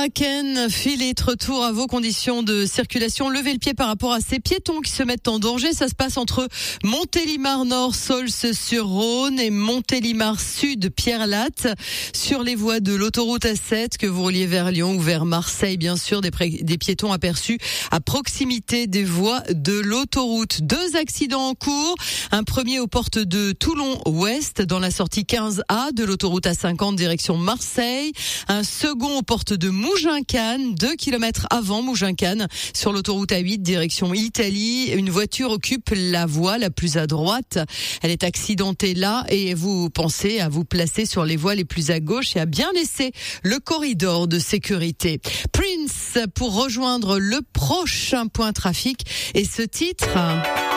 Ken, filez retour à vos conditions de circulation. Levez le pied par rapport à ces piétons qui se mettent en danger. Ça se passe entre Montélimar Nord, Saulce-sur-Rhône et Montélimar Sud, Pierre-Latte. Sur les voies de l'autoroute A7 que vous reliez vers Lyon ou vers Marseille, bien sûr, des piétons aperçus à proximité des voies de l'autoroute. 2 accidents en cours. Un premier aux portes de Toulon-Ouest, dans la sortie 15A de l'autoroute A50 direction Marseille. Un second aux portes de Mougins-Cannes, 2 kilomètres avant Mougins-Cannes, sur l'autoroute A8 direction Italie. Une voiture occupe la voie la plus à droite. Elle est accidentée là et vous pensez à vous placer sur les voies les plus à gauche et à bien laisser le corridor de sécurité. Prince pour rejoindre le prochain point trafic et ce titre...